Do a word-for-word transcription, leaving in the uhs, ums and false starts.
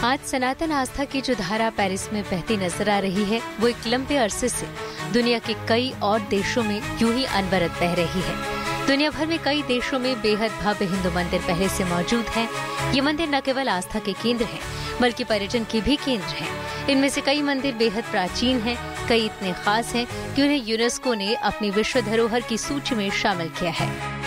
आज सनातन आस्था की जो धारा पेरिस में बहती नजर आ रही है, वो एक लंबे अरसे से दुनिया के कई और देशों में यूं ही अनवरत बह रही है। दुनिया भर में कई देशों में बेहद भव्य हिंदू मंदिर पहले से मौजूद हैं। ये मंदिर न केवल आस्था के केंद्र हैं, बल्कि पर्यटन के भी केंद्र हैं। इनमें से कई मंदिर बेहद प्राचीन हैं, कई इतने खास हैं कि उन्हें यूनेस्को ने अपनी विश्व धरोहर की सूची में शामिल किया है।